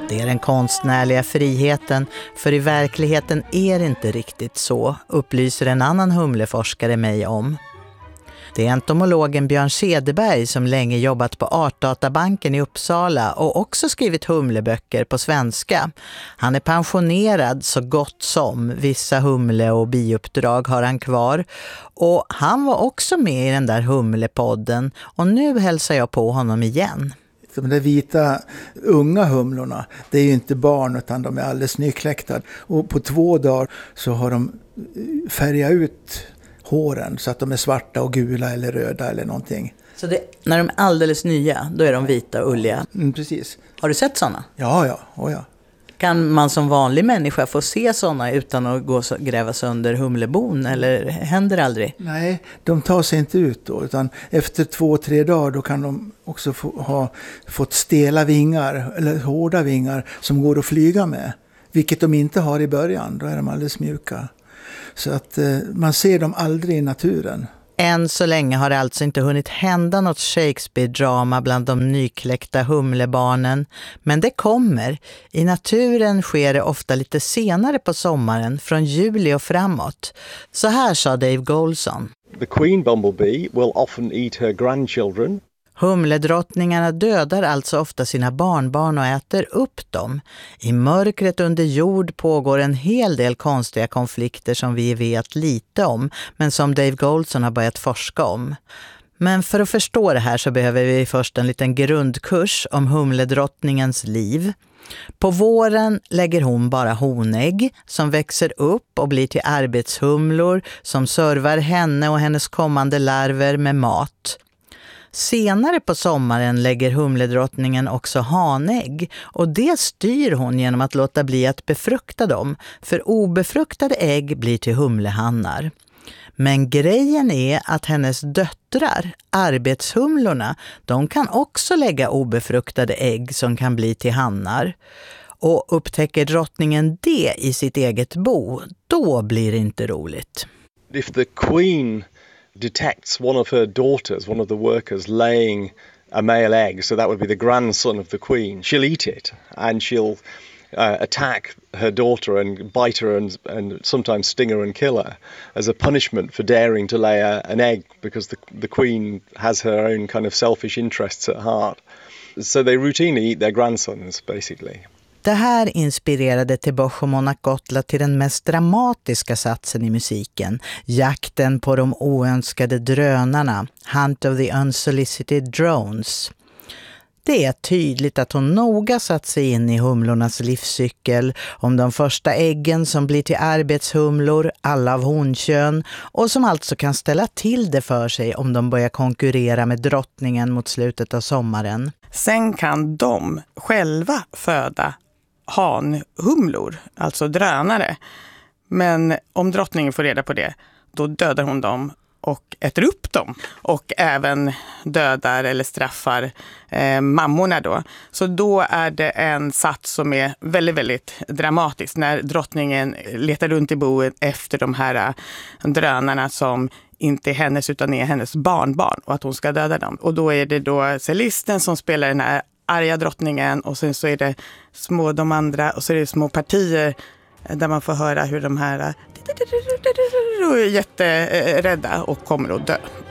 Det är den konstnärliga friheten, för i verkligheten är det inte riktigt så, upplyser en annan humleforskare mig om. Det är entomologen Björn Cederberg som länge jobbat på Artdatabanken i Uppsala och också skrivit humleböcker på svenska. Han är pensionerad så gott som, vissa humle- och biuppdrag har han kvar. Och han var också med i den där humlepodden och nu hälsar jag på honom igen. De där vita unga humlorna, det är ju inte barn utan de är alldeles nykläckta. Och på 2 dagar så har de färgat ut håren så att de är svarta och gula eller röda eller någonting. Så när de är alldeles nya, då är de vita och ulliga? Precis. Har du sett sådana? Ja. Kan man som vanlig människa få se sådana utan att gräva sönder humlebon eller händer det aldrig? Nej, de tar sig inte ut då, utan efter 2-3 dagar då kan de också ha fått stela vingar eller hårda vingar som går att flyga med. Vilket de inte har i början, då är de alldeles mjuka. Så att man ser dem aldrig i naturen. Än så länge har det alltså inte hunnit hända något Shakespeare-drama bland de nykläckta humlebarnen. Men det kommer. I naturen sker det ofta lite senare på sommaren, från juli och framåt. Så här sa Dave Goulson. The queen bumblebee will often eat her grandchildren. Humledrottningarna dödar alltså ofta sina barnbarn och äter upp dem. I mörkret under jord pågår en hel del konstiga konflikter som vi vet lite om, men som Dave Goulson har börjat forska om. Men för att förstå det här så behöver vi först en liten grundkurs om humledrottningens liv. På våren lägger hon bara honägg som växer upp och blir till arbetshumlor som servar henne och hennes kommande larver med mat. Senare på sommaren lägger humledrottningen också hanägg och det styr hon genom att låta bli att befrukta dem, för obefruktade ägg blir till humlehannar. Men grejen är att hennes döttrar, arbetshumlorna, de kan också lägga obefruktade ägg som kan bli till hannar. Och upptäcker drottningen det i sitt eget bo, då blir det inte roligt. If the queen detects one of her daughters, one of the workers, laying a male egg, so that would be the grandson of the queen, she'll eat it and she'll attack her daughter and bite her and sometimes sting her and kill her as a punishment for daring to lay an egg, because the queen has her own kind of selfish interests at heart. So they routinely eat their grandsons, basically. Det här inspirerade Teboho Monakotla till den mest dramatiska satsen i musiken, jakten på de oönskade drönarna, Hunt of the Unsolicited Drones. Det är tydligt att hon noga satt sig in i humlornas livscykel, om de första äggen som blir till arbetshumlor, alla av honkön, och som alltså kan ställa till det för sig om de börjar konkurrera med drottningen mot slutet av sommaren. Sen kan de själva föda hanhumlor, alltså drönare. Men om drottningen får reda på det, då dödar hon dem och äter upp dem. Och även dödar eller straffar mammorna då. Så då är det en sats som är väldigt, väldigt dramatisk. När drottningen letar runt i boet efter de här drönarna som inte är hennes utan är hennes barnbarn. Och att hon ska döda dem. Och då är det då cellisten som spelar den här arga drottningen. Och sen så är det de andra. Och så är det små partier där man får höra hur de här är jätterädda och kommer att dö.